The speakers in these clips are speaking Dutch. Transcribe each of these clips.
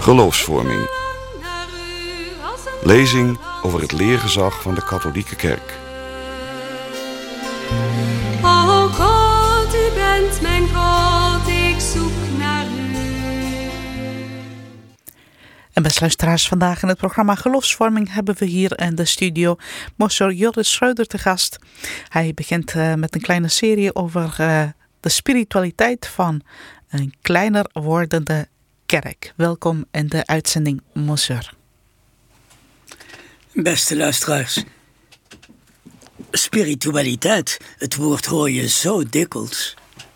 Geloofsvorming. Lezing over het leergezag van de katholieke kerk. O God, u bent mijn God, ik zoek naar u. En beste luisteraars, vandaag in het programma Geloofsvorming hebben we hier in de studio Monsieur Joris Schreuder te gast. Hij begint met een kleine serie over de spiritualiteit van een kleiner wordende kerk. Welkom in de uitzending, Monsieur. Beste luisteraars, spiritualiteit, het woord hoor je zo dikwijls.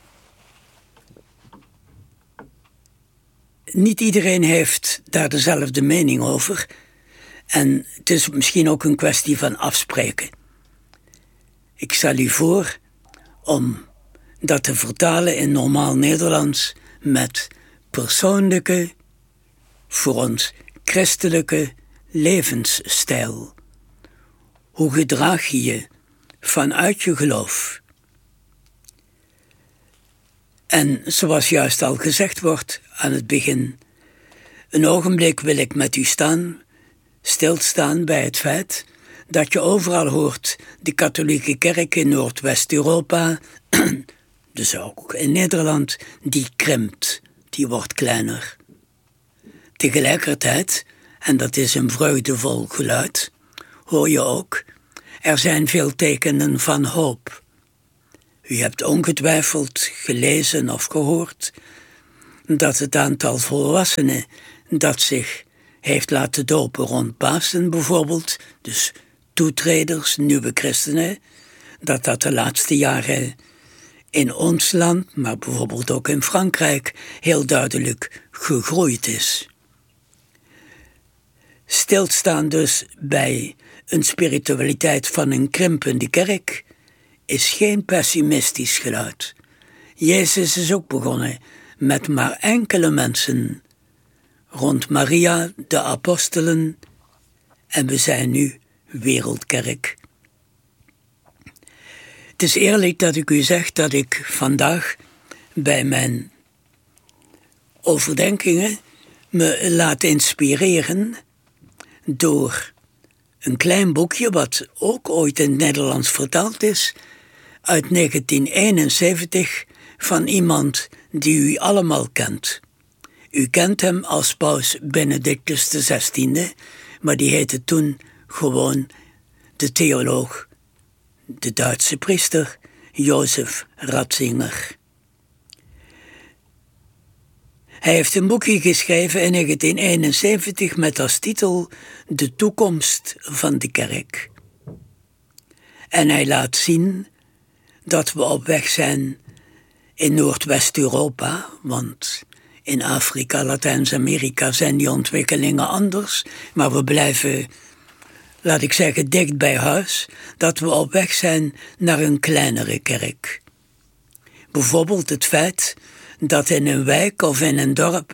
Niet iedereen heeft daar dezelfde mening over. En het is misschien ook een kwestie van afspreken. Ik stel u voor om dat te vertalen in normaal Nederlands met persoonlijke, voor ons christelijke levensstijl. Hoe gedraag je je vanuit je geloof? En zoals juist al gezegd wordt aan het begin, een ogenblik wil ik met u stilstaan bij het feit dat je overal hoort de katholieke kerk in Noordwest-Europa, dus ook in Nederland, die krimpt, die wordt kleiner. Tegelijkertijd, en dat is een vreugdevol geluid, hoor je ook, er zijn veel tekenen van hoop. U hebt ongetwijfeld gelezen of gehoord dat het aantal volwassenen dat zich heeft laten dopen rond Pasen bijvoorbeeld, dus toetreders, nieuwe christenen, dat de laatste jaren in ons land, maar bijvoorbeeld ook in Frankrijk, heel duidelijk gegroeid is. Stilstaan dus bij een spiritualiteit van een krimpende kerk is geen pessimistisch geluid. Jezus is ook begonnen met maar enkele mensen rond Maria, de apostelen, en we zijn nu wereldkerk. Het is eerlijk dat ik u zeg dat ik vandaag bij mijn overdenkingen me laat inspireren door een klein boekje wat ook ooit in het Nederlands vertaald is, uit 1971, van iemand die u allemaal kent. U kent hem als paus Benedictus XVI, maar die heette toen gewoon de theoloog, de Duitse priester Josef Ratzinger. Hij heeft een boekje geschreven in 1971 met als titel De toekomst van de kerk. En hij laat zien dat we op weg zijn in Noordwest-Europa, want in Afrika, Latijns-Amerika zijn die ontwikkelingen anders, maar we blijven, laat ik zeggen, dicht bij huis, dat we op weg zijn naar een kleinere kerk. Bijvoorbeeld het feit dat in een wijk of in een dorp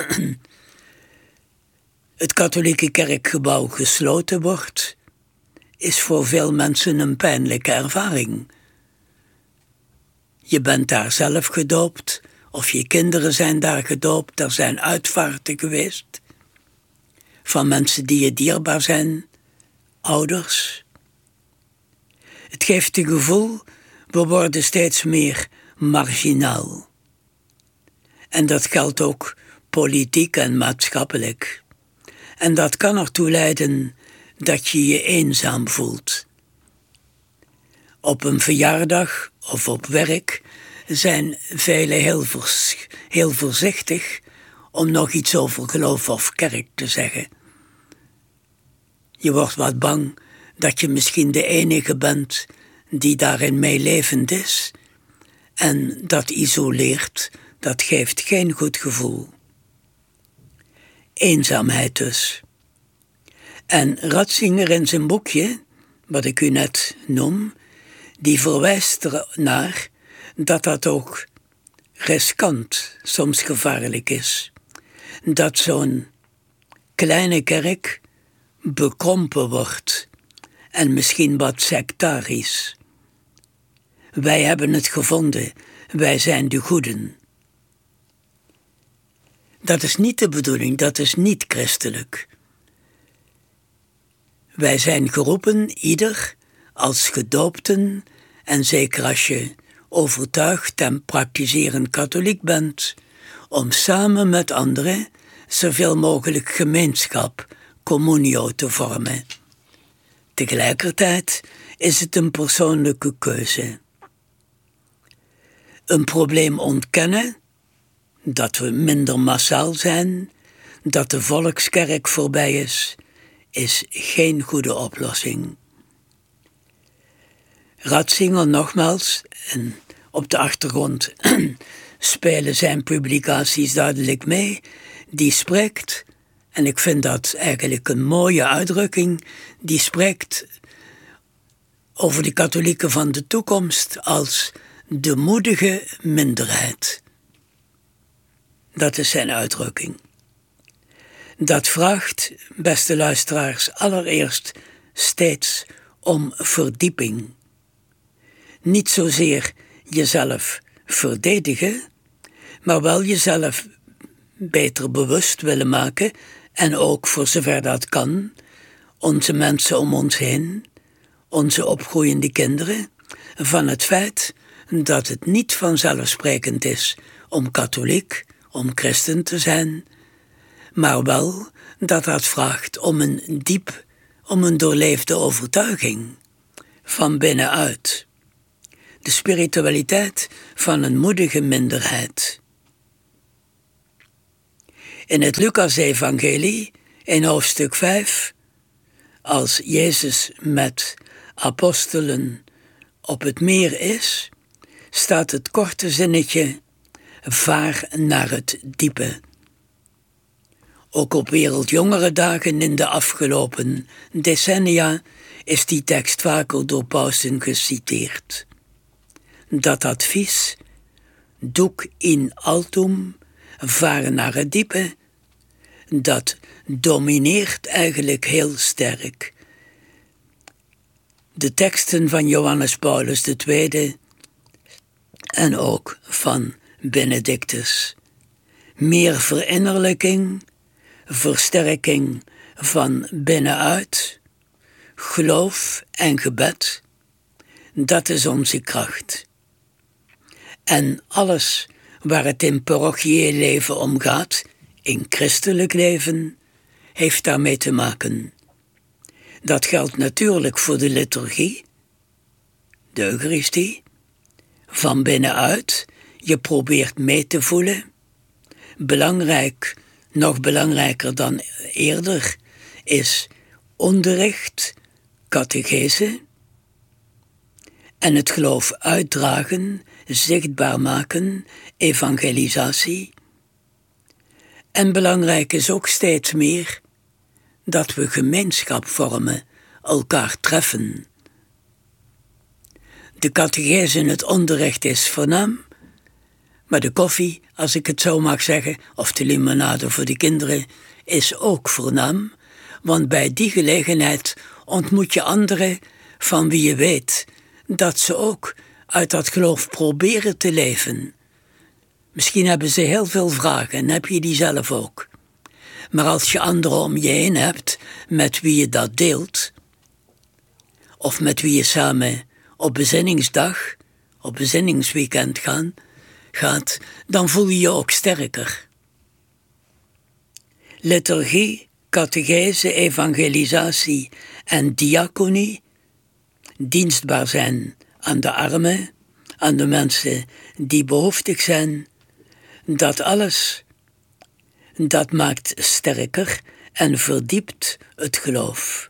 het katholieke kerkgebouw gesloten wordt, is voor veel mensen een pijnlijke ervaring. Je bent daar zelf gedoopt, of je kinderen zijn daar gedoopt, er zijn uitvaarten geweest van mensen die je dierbaar zijn, ouders. Het geeft het gevoel, we worden steeds meer marginaal. En dat geldt ook politiek en maatschappelijk. En dat kan ertoe leiden dat je je eenzaam voelt. Op een verjaardag of op werk zijn velen heel voorzichtig om nog iets over geloof of kerk te zeggen. Je wordt wat bang dat je misschien de enige bent die daarin meelevend is. En dat isoleert, dat geeft geen goed gevoel. Eenzaamheid dus. En Ratzinger in zijn boekje, wat ik u net noem, die verwijst ernaar dat ook riskant, soms gevaarlijk is. Dat zo'n kleine kerk bekrompen wordt en misschien wat sectarisch. Wij hebben het gevonden, wij zijn de goeden. Dat is niet de bedoeling, dat is niet christelijk. Wij zijn geroepen, ieder, als gedoopten, en zeker als je overtuigd en praktiserend katholiek bent, om samen met anderen zoveel mogelijk gemeenschap, communio, te vormen. Tegelijkertijd is het een persoonlijke keuze. Een probleem ontkennen, dat we minder massaal zijn, dat de volkskerk voorbij is geen goede oplossing. Ratzinger nogmaals, en op de achtergrond spelen zijn publicaties duidelijk mee, die spreekt, en ik vind dat eigenlijk een mooie uitdrukking, die spreekt over de katholieken van de toekomst als de moedige minderheid. Dat is zijn uitdrukking. Dat vraagt, beste luisteraars, allereerst steeds om verdieping. Niet zozeer jezelf verdedigen, maar wel jezelf beter bewust willen maken en ook, voor zover dat kan, onze mensen om ons heen, onze opgroeiende kinderen, van het feit dat het niet vanzelfsprekend is om katholiek, om christen te zijn, maar wel dat vraagt om een doorleefde overtuiging van binnenuit. De spiritualiteit van een moedige minderheid. In het Lucas-evangelie, in hoofdstuk 5, als Jezus met apostelen op het meer is, staat het korte zinnetje: vaar naar het diepe. Ook op Wereldjongerendagen in de afgelopen decennia is die tekst vaker door pausen geciteerd. Dat advies, duc in altum, varen naar het diepe, dat domineert eigenlijk heel sterk de teksten van Johannes Paulus II en ook van Benedictus. Meer verinnerlijking, versterking van binnenuit, geloof en gebed, dat is onze kracht. En alles waar het in parochieel leven om gaat, in christelijk leven, heeft daarmee te maken. Dat geldt natuurlijk voor de liturgie, de Eucharistie, van binnenuit. Je probeert mee te voelen. Belangrijk, nog belangrijker dan eerder, is onderricht, catechese, en het geloof uitdragen, zichtbaar maken, evangelisatie. En belangrijk is ook steeds meer dat we gemeenschap vormen, elkaar treffen. De catechese en het onderricht is voornaam, maar de koffie, als ik het zo mag zeggen, of de limonade voor de kinderen, is ook voornaam, want bij die gelegenheid ontmoet je anderen van wie je weet dat ze ook uit dat geloof proberen te leven. Misschien hebben ze heel veel vragen en heb je die zelf ook. Maar als je anderen om je heen hebt met wie je dat deelt, of met wie je samen op bezinningsdag, op bezinningsweekend gaat, dan voel je je ook sterker. Liturgie, catechese, evangelisatie en diaconie, dienstbaar zijn aan de armen, aan de mensen die behoeftig zijn, dat alles, dat maakt sterker en verdiept het geloof.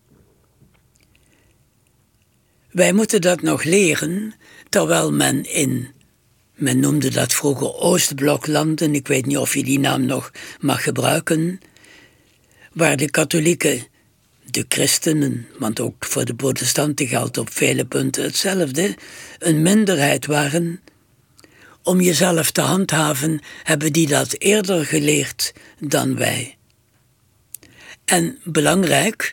Wij moeten dat nog leren, terwijl men noemde dat vroeger Oostbloklanden, ik weet niet of je die naam nog mag gebruiken, waar de katholieken, de christenen, want ook voor de protestanten geldt op vele punten hetzelfde, een minderheid waren. Om jezelf te handhaven hebben die dat eerder geleerd dan wij. En belangrijk,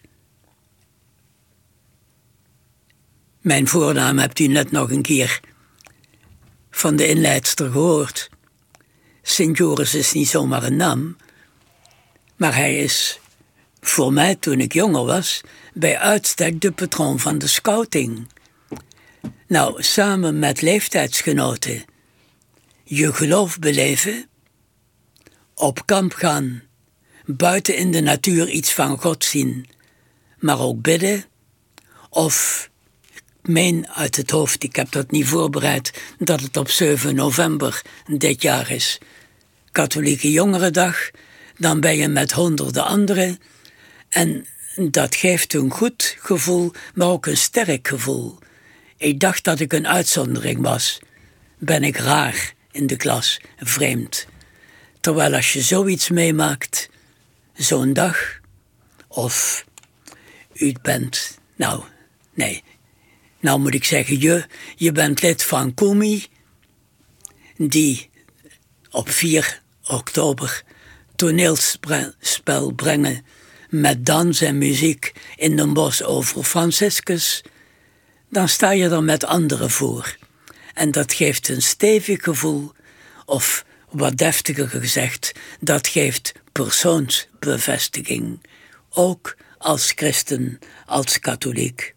mijn voornaam hebt u net nog een keer van de inleidster gehoord. Sint Joris is niet zomaar een naam, maar hij is voor mij, toen ik jonger was, bij uitstek de patroon van de scouting. Nou, samen met leeftijdsgenoten je geloof beleven, op kamp gaan, buiten in de natuur iets van God zien, maar ook bidden, of ik meen uit het hoofd, ik heb dat niet voorbereid, dat het op 7 november dit jaar is, Katholieke Jongerendag, dan ben je met honderden anderen en dat geeft een goed gevoel, maar ook een sterk gevoel. Ik dacht dat ik een uitzondering was. Ben ik raar in de klas, vreemd. Terwijl als je zoiets meemaakt, zo'n dag, of u bent, nou moet ik zeggen, je bent lid van Kumi, die op 4 oktober toneelspel brengen met dans en muziek in Den Bosch over Franciscus, dan sta je er met anderen voor. En dat geeft een stevig gevoel, of wat deftiger gezegd, dat geeft persoonsbevestiging, ook als christen, als katholiek.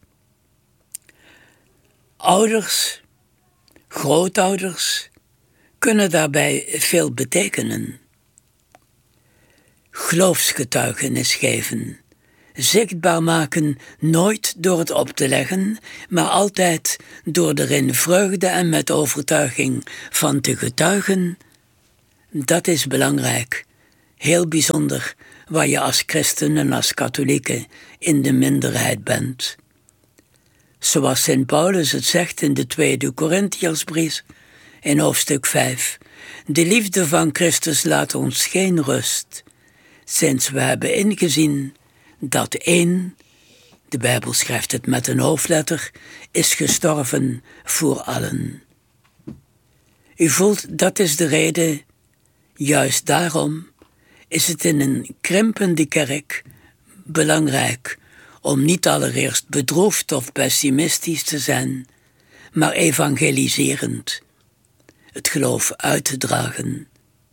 Ouders, grootouders, kunnen daarbij veel betekenen. Geloofsgetuigenis geven, zichtbaar maken, nooit door het op te leggen, maar altijd door er in vreugde en met overtuiging van te getuigen, dat is belangrijk, heel bijzonder, waar je als christen en als katholieke in de minderheid bent. Zoals Sint Paulus het zegt in de 2e Korintiërsbrief, in hoofdstuk 5, de liefde van Christus laat ons geen rust, sinds we hebben ingezien dat één, de Bijbel schrijft het met een hoofdletter, is gestorven voor allen. U voelt, dat is de reden, juist daarom is het in een krimpende kerk belangrijk om niet allereerst bedroefd of pessimistisch te zijn, maar evangeliserend, het geloof uit te dragen.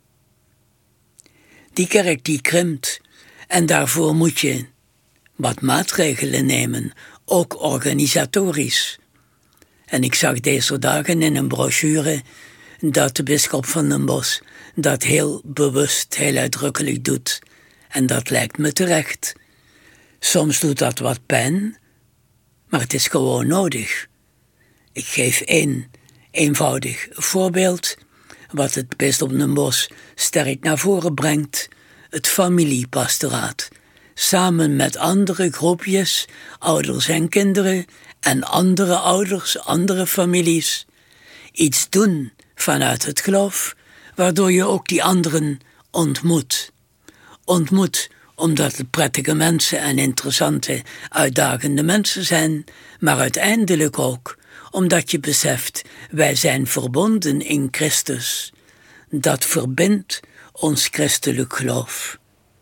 Die kerk die krimpt en daarvoor moet je wat maatregelen nemen, ook organisatorisch. En ik zag deze dagen in een brochure dat de bisschop van Den Bosch dat heel bewust, heel uitdrukkelijk doet. En dat lijkt me terecht. Soms doet dat wat pijn, maar het is gewoon nodig. Ik geef één eenvoudig voorbeeld, wat het bisdom Den Bosch sterk naar voren brengt, het familiepastoraat. Samen met andere groepjes, ouders en kinderen en andere ouders, andere families, iets doen vanuit het geloof, waardoor je ook die anderen ontmoet. Ontmoet omdat het prettige mensen en interessante, uitdagende mensen zijn, maar uiteindelijk ook omdat je beseft, wij zijn verbonden in Christus. Dat verbindt ons christelijk geloof.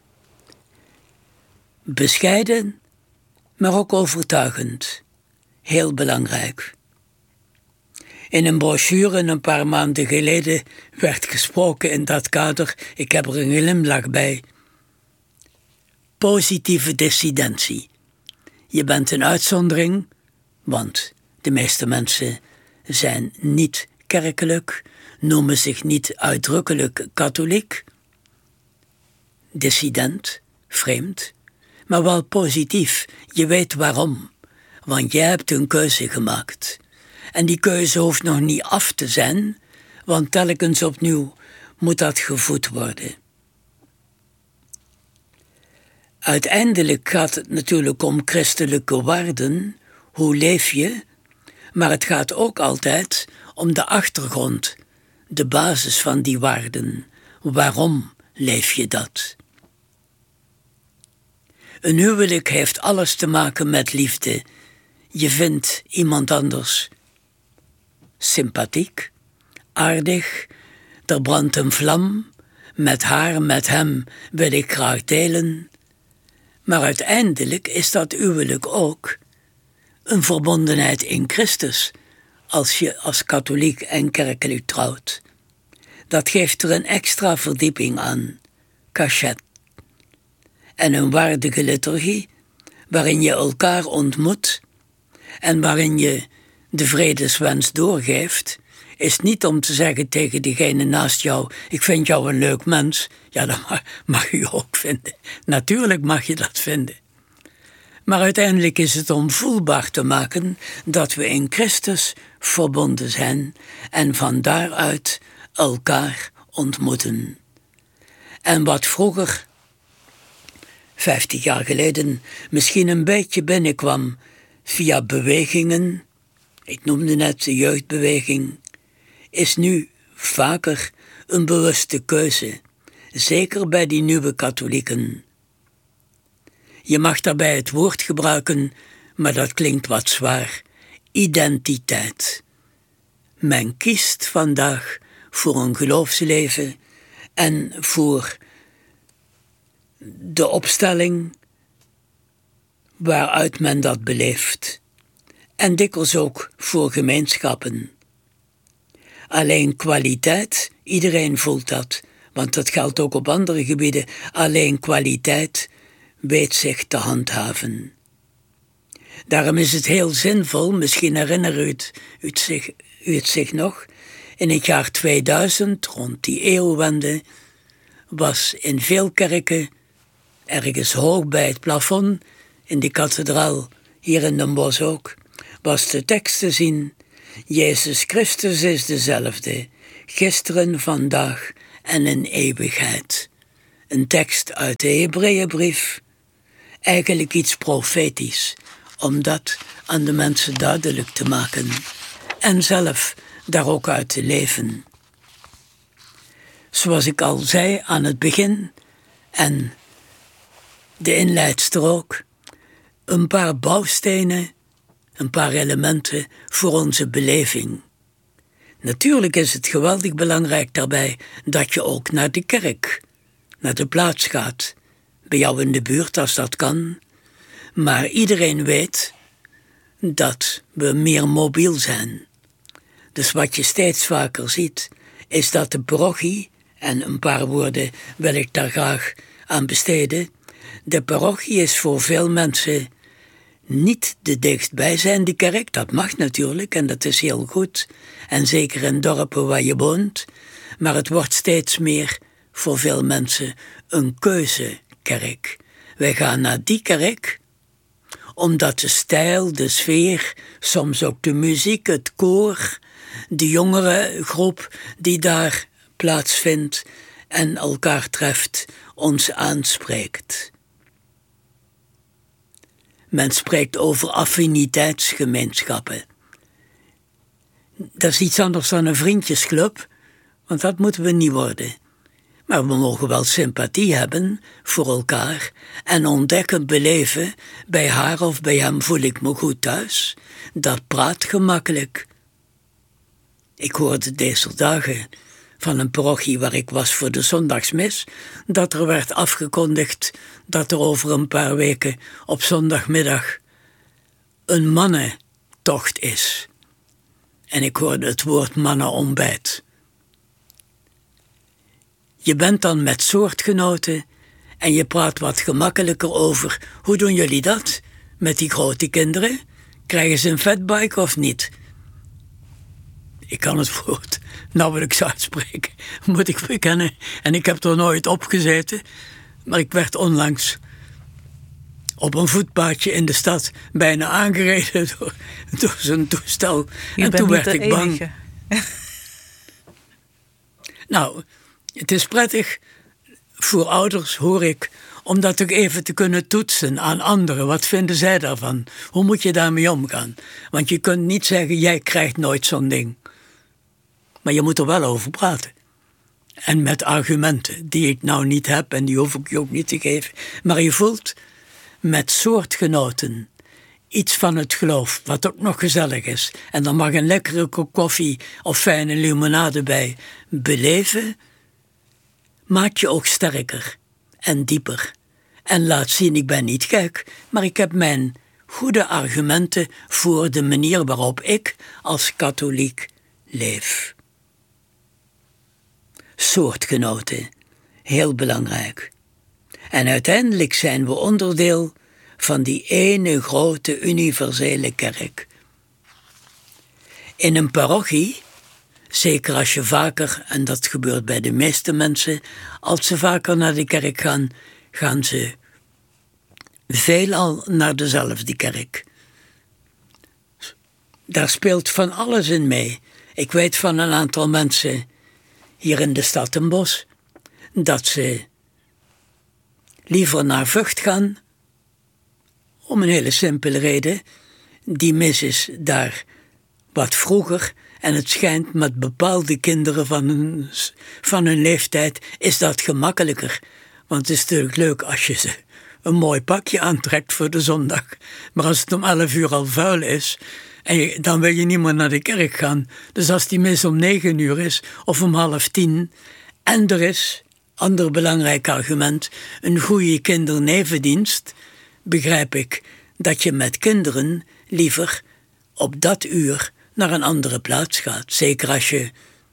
Bescheiden, maar ook overtuigend. Heel belangrijk. In een brochure een paar maanden geleden werd gesproken in dat kader, ik heb er een glimlach bij. Positieve dissidentie. Je bent een uitzondering, want de meeste mensen zijn niet kerkelijk, noemen zich niet uitdrukkelijk katholiek. Dissident, vreemd, maar wel positief. Je weet waarom, want jij hebt een keuze gemaakt. En die keuze hoeft nog niet af te zijn, want telkens opnieuw moet dat gevoed worden. Uiteindelijk gaat het natuurlijk om christelijke waarden, hoe leef je, maar het gaat ook altijd om de achtergrond, de basis van die waarden. Waarom leef je dat? Een huwelijk heeft alles te maken met liefde. Je vindt iemand anders sympathiek, aardig, er brandt een vlam, met haar, met hem wil ik graag delen. Maar uiteindelijk is dat huwelijk ook een verbondenheid in Christus, als je als katholiek en kerkelijk trouwt. Dat geeft er een extra verdieping aan. Cachet. En een waardige liturgie, waarin je elkaar ontmoet en waarin je de vredeswens doorgeeft, is niet om te zeggen tegen degene naast jou: ik vind jou een leuk mens. Ja, dat mag je ook vinden. Natuurlijk mag je dat vinden. Maar uiteindelijk is het om voelbaar te maken dat we in Christus verbonden zijn en van daaruit elkaar ontmoeten. En wat vroeger, 50 jaar geleden, misschien een beetje binnenkwam via bewegingen, ik noemde net de jeugdbeweging, is nu vaker een bewuste keuze, zeker bij die nieuwe katholieken. Je mag daarbij het woord gebruiken, maar dat klinkt wat zwaar. Identiteit. Men kiest vandaag voor een geloofsleven en voor de opstelling waaruit men dat beleeft. En dikwijls ook voor gemeenschappen. Alleen kwaliteit, iedereen voelt dat, want dat geldt ook op andere gebieden. Alleen kwaliteit weet zich te handhaven. Daarom is het heel zinvol, misschien herinnert u het zich nog, in het jaar 2000, rond die eeuwwende, was in veel kerken, ergens hoog bij het plafond, in de kathedraal, hier in Den Bosch ook, was de tekst te zien: Jezus Christus is dezelfde, gisteren, vandaag en in eeuwigheid. Een tekst uit de Hebreeënbrief, eigenlijk iets profetisch, om dat aan de mensen duidelijk te maken en zelf daar ook uit te leven. Zoals ik al zei aan het begin, en de inleidster ook, een paar bouwstenen, een paar elementen voor onze beleving. Natuurlijk is het geweldig belangrijk daarbij dat je ook naar de kerk, naar de plaats gaat, bij jou in de buurt als dat kan. Maar iedereen weet dat we meer mobiel zijn. Dus wat je steeds vaker ziet, is dat de parochie, en een paar woorden wil ik daar graag aan besteden, de parochie is voor veel mensen niet de dichtstbijzijnde kerk. Dat mag natuurlijk en dat is heel goed. En zeker in dorpen waar je woont. Maar het wordt steeds meer voor veel mensen een keuzekerk. Wij gaan naar die kerk omdat de stijl, de sfeer, soms ook de muziek, het koor, de jongere groep die daar plaatsvindt en elkaar treft, ons aanspreekt. Men spreekt over affiniteitsgemeenschappen. Dat is iets anders dan een vriendjesclub, want dat moeten we niet worden. Maar we mogen wel sympathie hebben voor elkaar en ontdekken, beleven, bij haar of bij hem voel ik me goed thuis. Dat praat gemakkelijk. Ik hoorde deze dagen van een parochie waar ik was voor de zondagsmis, dat er werd afgekondigd dat er over een paar weken op zondagmiddag een mannentocht is. En ik hoorde het woord mannenontbijt. Je bent dan met soortgenoten en je praat wat gemakkelijker over: hoe doen jullie dat met die grote kinderen? Krijgen ze een fatbike of niet? Ik kan het woord nauwelijks uitspreken, moet ik bekennen. En ik heb er nooit op gezeten. Maar ik werd onlangs op een voetpaadje in de stad bijna aangereden door zo'n toestel. En toen werd ik bang. Nou, het is prettig voor ouders, hoor ik, om dat ook even te kunnen toetsen aan anderen. Wat vinden zij daarvan? Hoe moet je daarmee omgaan? Want je kunt niet zeggen: jij krijgt nooit zo'n ding. Maar je moet er wel over praten. En met argumenten die ik nou niet heb en die hoef ik je ook niet te geven. Maar je voelt met soortgenoten iets van het geloof, wat ook nog gezellig is. En dan mag een lekkere kop koffie of fijne limonade bij beleven. Maak je ook sterker en dieper. En laat zien: ik ben niet gek, maar ik heb mijn goede argumenten voor de manier waarop ik als katholiek leef. soortgenoten. Heel belangrijk. En uiteindelijk zijn we onderdeel van die ene grote universele kerk. In een parochie, zeker als je vaker, en dat gebeurt bij de meeste mensen, als ze vaker naar de kerk gaan, gaan ze veelal naar dezelfde kerk. Daar speelt van alles in mee. Ik weet van een aantal mensen hier in de stad Den Bosch dat ze liever naar Vught gaan, om een hele simpele reden. Die mis is daar wat vroeger en het schijnt met bepaalde kinderen van hun leeftijd is dat gemakkelijker. Want het is natuurlijk leuk als je ze een mooi pakje aantrekt voor de zondag. Maar als het om 11 uur al vuil is, dan wil je niet meer naar de kerk gaan. Dus als die mis om 9 uur is of om 9:30... en er is, ander belangrijk argument, een goede kindernevendienst, begrijp ik dat je met kinderen liever op dat uur naar een andere plaats gaat. Zeker als je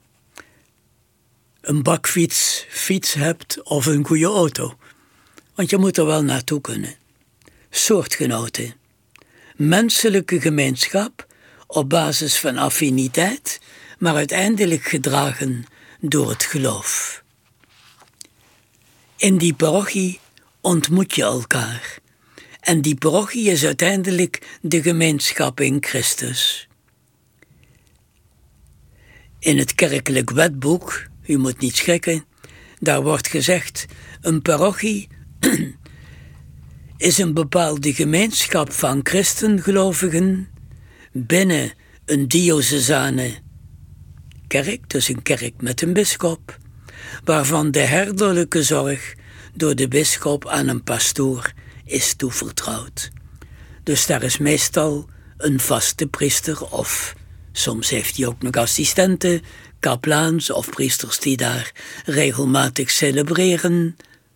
een bakfiets hebt of een goede auto. Want je moet er wel naartoe kunnen. Soortgenoten. Menselijke gemeenschap op basis van affiniteit, maar uiteindelijk gedragen door het geloof. In die parochie ontmoet je elkaar. En die parochie is uiteindelijk de gemeenschap in Christus. In het kerkelijk wetboek, u moet niet schrikken, daar wordt gezegd, een parochie is een bepaalde gemeenschap van christengelovigen binnen een diocesane kerk, dus een kerk met een bisschop, waarvan de herderlijke zorg door de bisschop aan een pastoor is toevertrouwd. Dus daar is meestal een vaste priester of soms heeft hij ook nog assistenten, kaplaans of priesters die daar regelmatig celebreren.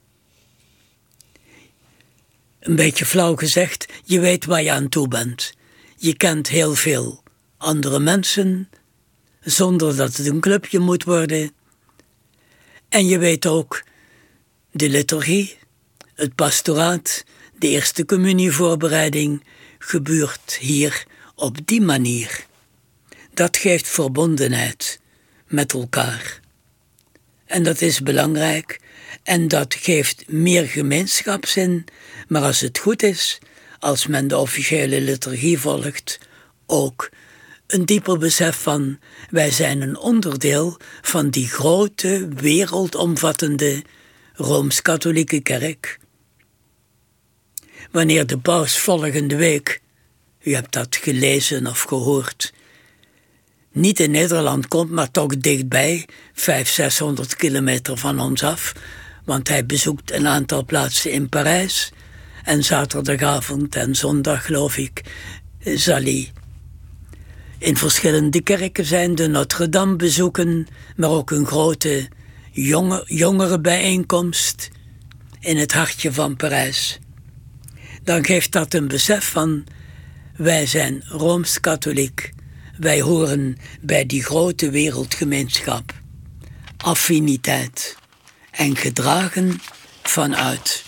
Een beetje flauw gezegd, je weet waar je aan toe bent. Je kent heel veel andere mensen, zonder dat het een clubje moet worden. En je weet ook de liturgie, het pastoraat, de eerste communievoorbereiding gebeurt hier op die manier. Dat geeft verbondenheid met elkaar. En dat is belangrijk en dat geeft meer gemeenschapszin, maar als het goed is, als men de officiële liturgie volgt, ook een dieper besef van wij zijn een onderdeel van die grote, wereldomvattende Rooms-Katholieke Kerk. Wanneer de paus volgende week, u hebt dat gelezen of gehoord, niet in Nederland komt, maar toch dichtbij, 500-600 kilometer van ons af, want hij bezoekt een aantal plaatsen in Parijs en zaterdagavond en zondag, geloof ik, zal hij in verschillende kerken zijn, de Notre-Dame bezoeken, maar ook een grote jongerenbijeenkomst in het hartje van Parijs. Dan geeft dat een besef van, wij zijn Rooms-Katholiek, wij horen bij die grote wereldgemeenschap, affiniteit en gedragen vanuit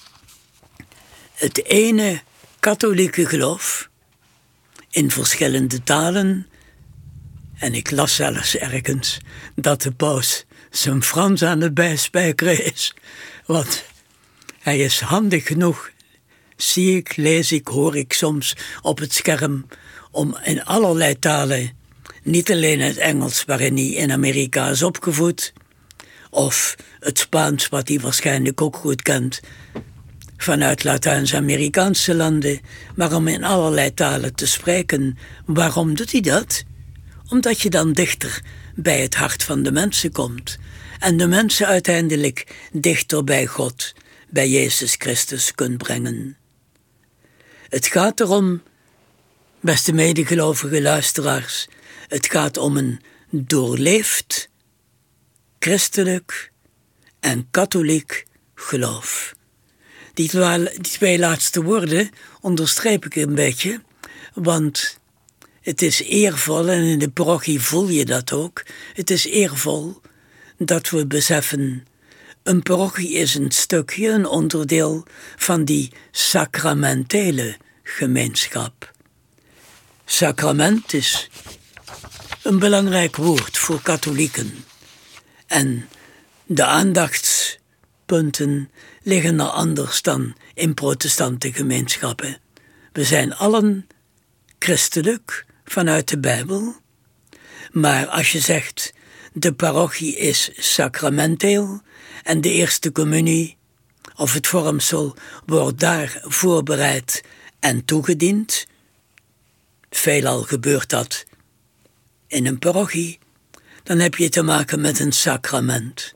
het ene katholieke geloof in verschillende talen. En ik las zelfs ergens dat de paus zijn Frans aan het bijspijkeren is, want hij is handig genoeg, zie ik, lees ik, hoor ik soms op het scherm, om in allerlei talen, niet alleen het Engels waarin hij in Amerika is opgevoed, of het Spaans wat hij waarschijnlijk ook goed kent vanuit Latijns-Amerikaanse landen, maar om in allerlei talen te spreken. Waarom doet hij dat? Omdat je dan dichter bij het hart van de mensen komt en de mensen uiteindelijk dichter bij God, bij Jezus Christus kunt brengen. Het gaat erom, beste medegelovige luisteraars, het gaat om een doorleefd, christelijk en katholiek geloof. Die twee laatste woorden onderstreep ik een beetje, want het is eervol, en in de parochie voel je dat ook, het is eervol dat we beseffen, een parochie is een stukje, een onderdeel van die sacramentele gemeenschap. Sacrament is een belangrijk woord voor katholieken. En de aandachtspunten liggen er anders dan in protestante gemeenschappen. We zijn allen christelijk vanuit de Bijbel. Maar als je zegt, de parochie is sacramenteel en de eerste communie of het vormsel wordt daar voorbereid en toegediend. Veelal gebeurt dat in een parochie. Dan heb je te maken met een sacrament.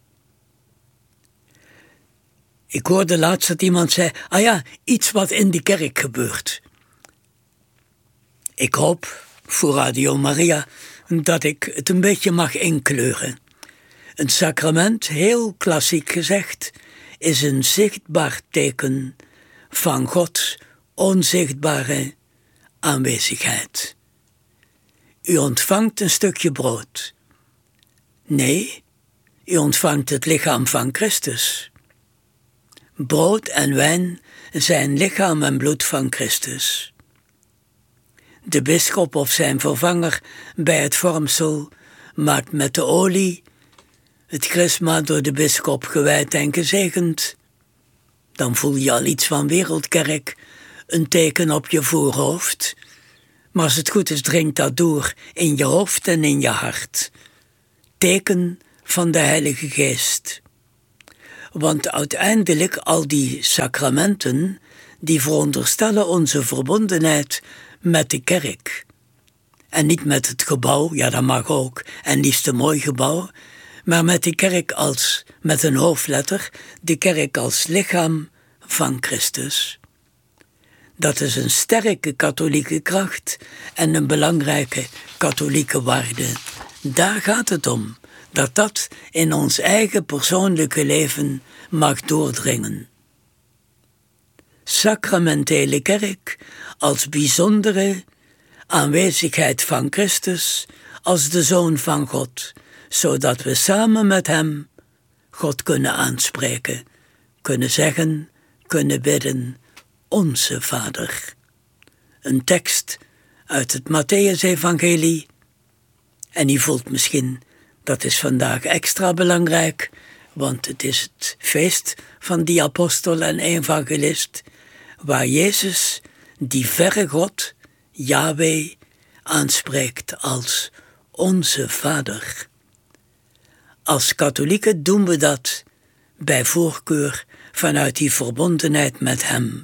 Ik hoorde laatst dat iemand zei, iets wat in de kerk gebeurt. Ik hoop voor Radio Maria dat ik het een beetje mag inkleuren. Een sacrament, heel klassiek gezegd, is een zichtbaar teken van Gods onzichtbare aanwezigheid. U ontvangt een stukje brood. Nee, u ontvangt het lichaam van Christus. Brood en wijn zijn lichaam en bloed van Christus. De bisschop of zijn vervanger bij het vormsel maakt met de olie het chrisma door de bisschop gewijd en gezegend. Dan voel je al iets van wereldkerk, een teken op je voorhoofd. Maar als het goed is, dringt dat door in je hoofd en in je hart. Teken van de Heilige Geest. Want uiteindelijk al die sacramenten, die veronderstellen onze verbondenheid met de kerk. En niet met het gebouw, ja dat mag ook, en liefst een mooi gebouw, maar met de kerk als, met een hoofdletter, de kerk als lichaam van Christus. Dat is een sterke katholieke kracht en een belangrijke katholieke waarde. Daar gaat het om, dat in ons eigen persoonlijke leven mag doordringen. Sacramentele kerk als bijzondere aanwezigheid van Christus als de Zoon van God, zodat we samen met Hem God kunnen aanspreken, kunnen zeggen, kunnen bidden, Onze Vader. Een tekst uit het Mattheüs-evangelie. En u voelt misschien, dat is vandaag extra belangrijk, want het is het feest van die apostel en evangelist, waar Jezus, die verre God, Yahweh, aanspreekt als Onze Vader. Als katholieken doen we dat bij voorkeur vanuit die verbondenheid met Hem.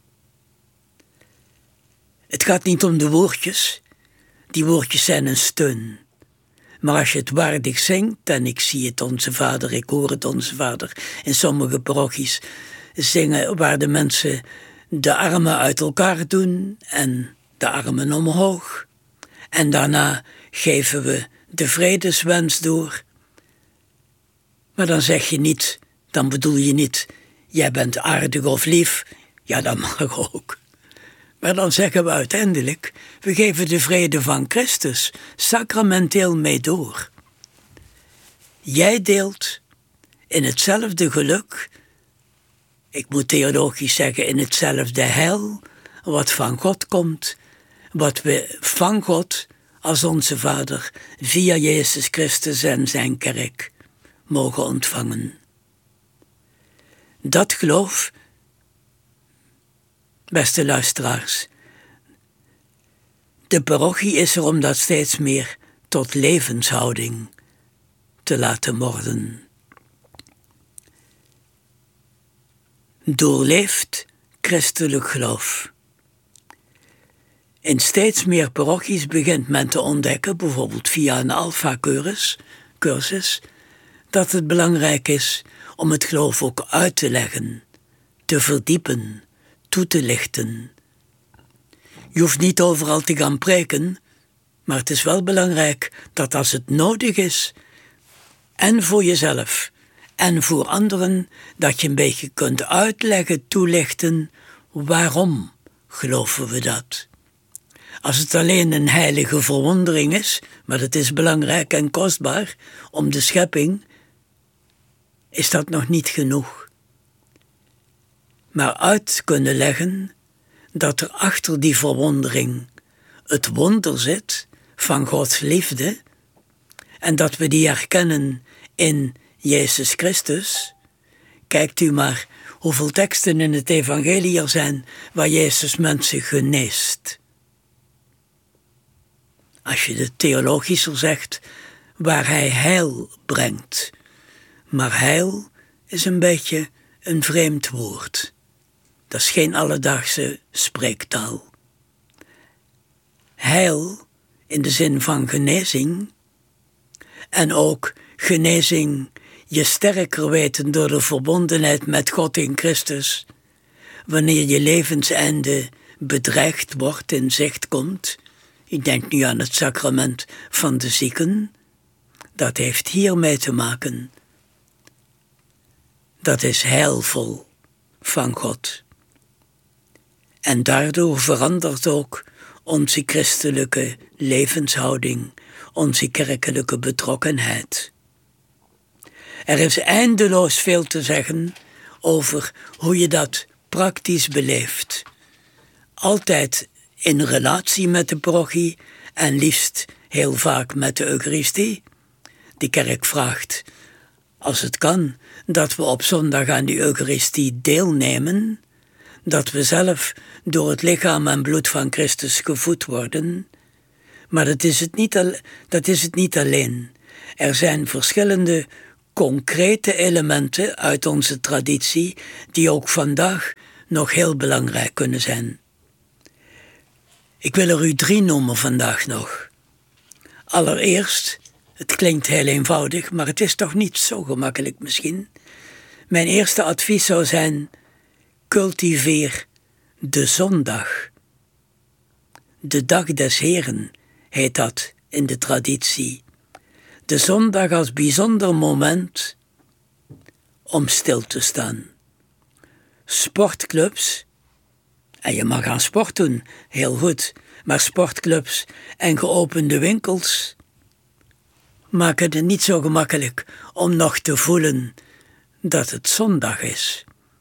Het gaat niet om de woordjes. Die woordjes zijn een steun. Maar als je het waardig zingt, en ik zie het Onze Vader, ik hoor het Onze Vader, in sommige parochies zingen waar de mensen de armen uit elkaar doen en de armen omhoog. En daarna geven we de vredeswens door. Maar dan zeg je niet, dan bedoel je niet, jij bent aardig of lief. Ja, dat mag ook. Maar dan zeggen we uiteindelijk, we geven de vrede van Christus sacramenteel mee door. Jij deelt in hetzelfde geluk, ik moet theologisch zeggen in hetzelfde heil, wat van God komt, wat we van God als onze Vader via Jezus Christus en zijn kerk mogen ontvangen. Dat geloof, beste luisteraars, de parochie is er om dat steeds meer tot levenshouding te laten worden. Doorleefd christelijk geloof. In steeds meer parochies begint men te ontdekken, bijvoorbeeld via een alpha-cursus, dat het belangrijk is om het geloof ook uit te leggen, te verdiepen, toe te lichten. Je hoeft niet overal te gaan preken, maar het is wel belangrijk dat als het nodig is, en voor jezelf en voor anderen, dat je een beetje kunt uitleggen, toelichten, waarom geloven we dat? Als het alleen een heilige verwondering is, maar het is belangrijk en kostbaar om de schepping is dat nog niet genoeg. Maar uit kunnen leggen dat er achter die verwondering het wonder zit van Gods liefde en dat we die herkennen in Jezus Christus. Kijkt u maar hoeveel teksten in het evangelie er zijn waar Jezus mensen geneest. Als je het theologischer zegt, waar hij heil brengt. Maar heil is een beetje een vreemd woord. Dat is geen alledaagse spreektaal. Heil in de zin van genezing en ook genezing je sterker weten door de verbondenheid met God in Christus, wanneer je levenseinde bedreigd wordt, in zicht komt. Ik denk nu aan het sacrament van de zieken. Dat heeft hiermee te maken. Dat is heilvol van God. En daardoor verandert ook onze christelijke levenshouding, onze kerkelijke betrokkenheid. Er is eindeloos veel te zeggen over hoe je dat praktisch beleeft. Altijd in relatie met de parochie en liefst heel vaak met de Eucharistie. De kerk vraagt, als het kan, dat we op zondag aan die Eucharistie deelnemen, dat we zelf door het lichaam en bloed van Christus gevoed worden. Maar dat is het niet alleen. Er zijn verschillende concrete elementen uit onze traditie die ook vandaag nog heel belangrijk kunnen zijn. Ik wil er u 3 noemen vandaag nog. Allereerst, het klinkt heel eenvoudig, maar het is toch niet zo gemakkelijk misschien. Mijn eerste advies zou zijn, cultiveer de zondag. De dag des Heren heet dat in de traditie. De zondag als bijzonder moment om stil te staan. Sportclubs, en je mag aan sport doen, heel goed, maar sportclubs en geopende winkels maken het niet zo gemakkelijk om nog te voelen dat het zondag is.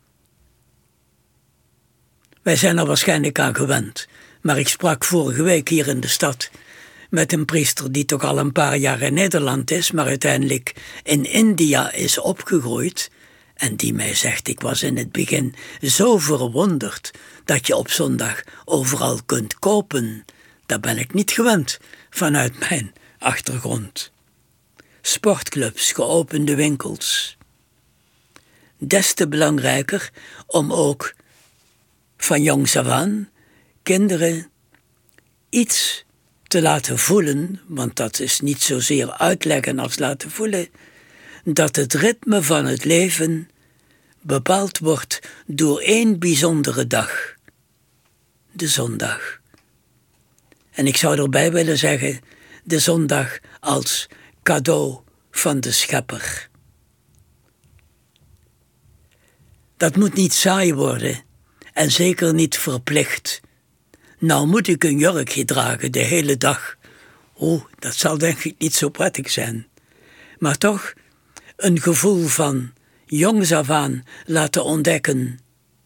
Wij zijn er waarschijnlijk aan gewend, maar ik sprak vorige week hier in de stad met een priester die toch al een paar jaar in Nederland is, maar uiteindelijk in India is opgegroeid en die mij zegt, ik was in het begin zo verwonderd dat je op zondag overal kunt kopen. Dat ben ik niet gewend vanuit mijn achtergrond. Sportclubs, geopende winkels. Des te belangrijker om ook van jongs af aan kinderen iets te laten voelen, want dat is niet zozeer uitleggen als laten voelen, dat het ritme van het leven bepaald wordt door 1 bijzondere dag, de zondag. En ik zou erbij willen zeggen, de zondag als cadeau van de Schepper. Dat moet niet saai worden en zeker niet verplicht. Nou moet ik een jurkje dragen de hele dag. Dat zal denk ik niet zo prettig zijn. Maar toch een gevoel van jongs af aan laten ontdekken.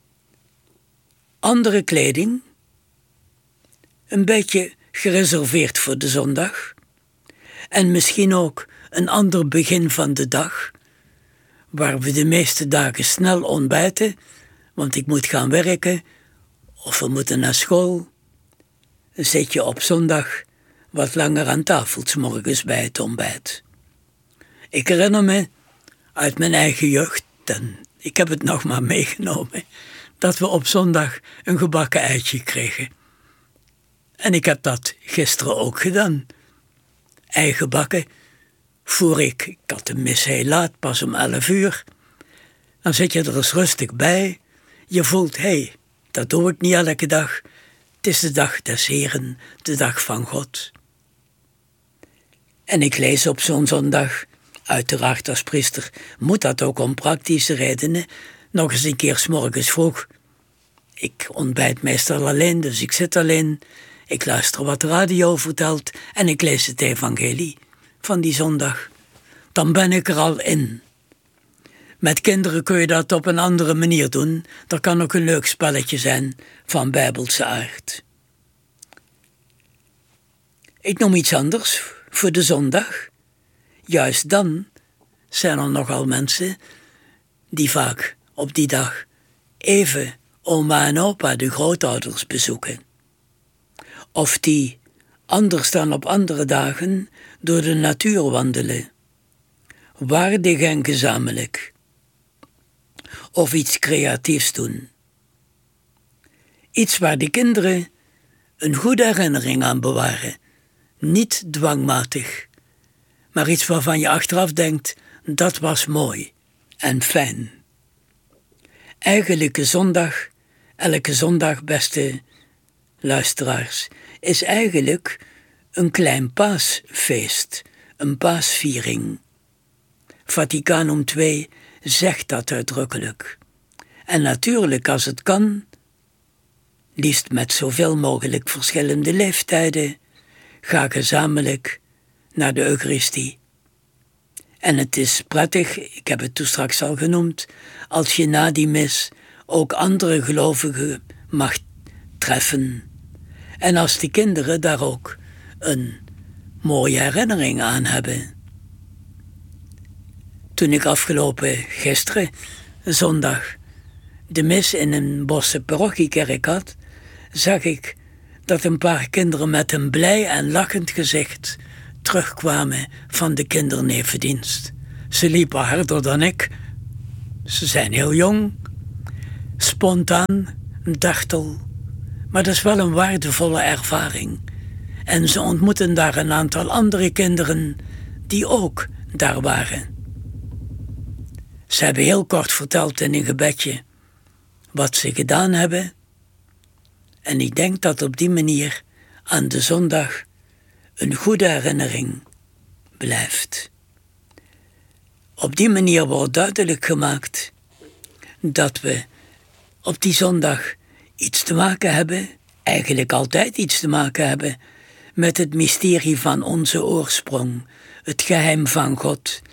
Andere kleding, een beetje gereserveerd voor de zondag. En misschien ook een ander begin van de dag, waar we de meeste dagen snel ontbijten, want ik moet gaan werken of we moeten naar school. Dan zit je op zondag wat langer aan tafel 's morgens bij het ontbijt. Ik herinner me uit mijn eigen jeugd, en ik heb het nog maar meegenomen, dat we op zondag een gebakken eitje kregen. En ik heb dat gisteren ook gedaan. Ei gebakken, ik had de mis heel laat, pas om 11 uur. Dan zit je er eens rustig bij. Je voelt, dat doe ik niet elke dag. Het is de dag des Heren, de dag van God. En ik lees op zo'n zondag, uiteraard als priester, moet dat ook om praktische redenen, nog eens een keer 's morgens vroeg. Ik ontbijt meestal alleen, dus ik zit alleen. Ik luister wat de radio vertelt en ik lees het evangelie van die zondag. Dan ben ik er al in. Met kinderen kun je dat op een andere manier doen. Er kan ook een leuk spelletje zijn van bijbelse aard. Ik noem iets anders voor de zondag. Juist dan zijn er nogal mensen die vaak op die dag even oma en opa, de grootouders, bezoeken. Of die anders dan op andere dagen door de natuur wandelen. Waardig en gezamenlijk. Of iets creatiefs doen. Iets waar de kinderen een goede herinnering aan bewaren. Niet dwangmatig, maar iets waarvan je achteraf denkt, dat was mooi en fijn. Elke zondag, beste luisteraars, is eigenlijk een klein paasfeest, een paasviering. Vaticanum II zegt dat uitdrukkelijk. En natuurlijk, als het kan, liefst met zoveel mogelijk verschillende leeftijden, ga gezamenlijk naar de Eucharistie. En het is prettig, ik heb het toen straks al genoemd, als je na die mis ook andere gelovigen mag treffen. En als de kinderen daar ook een mooie herinnering aan hebben. Toen ik gisteren, zondag, de mis in een Bosse parochiekerk had, zag ik dat een paar kinderen met een blij en lachend gezicht terugkwamen van de kindernevendienst. Ze liepen harder dan ik. Ze zijn heel jong, spontaan, dartel, maar dat is wel een waardevolle ervaring. En ze ontmoeten daar een aantal andere kinderen die ook daar waren. Ze hebben heel kort verteld in een gebedje wat ze gedaan hebben. En ik denk dat op die manier aan de zondag een goede herinnering blijft. Op die manier wordt duidelijk gemaakt dat we op die zondag iets te maken hebben, eigenlijk altijd iets te maken hebben, met het mysterie van onze oorsprong, het geheim van God,